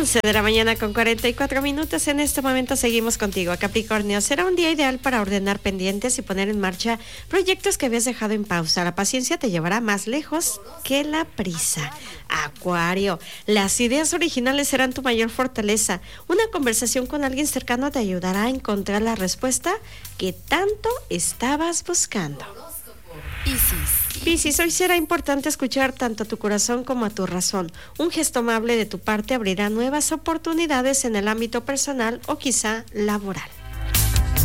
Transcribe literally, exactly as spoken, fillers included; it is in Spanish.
once de la mañana con cuarenta y cuatro minutos. En este momento seguimos contigo. Capricornio, será un día ideal para ordenar pendientes y poner en marcha proyectos que habías dejado en pausa. La paciencia te llevará más lejos que la prisa. Acuario, las ideas originales serán tu mayor fortaleza. Una conversación con alguien cercano te ayudará a encontrar la respuesta que tanto estabas buscando. Piscis. Piscis, hoy será importante escuchar tanto a tu corazón como a tu razón. Un gesto amable de tu parte abrirá nuevas oportunidades en el ámbito personal o quizá laboral.